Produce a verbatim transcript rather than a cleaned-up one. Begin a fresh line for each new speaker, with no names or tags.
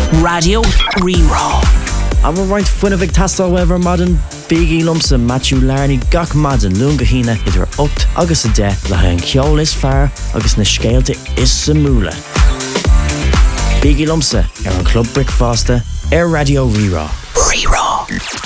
Radio Rerá.
Aber right fuinna bh tastal wever madan Biggie Lumsa Matthew Larney gach madan lunga hína idir ocht agus a de le an ceol is fear agus na scéalte is sa múla. Biggie Lumsa ar an Club Brickfaster ar Radio Rerá.
Rerá.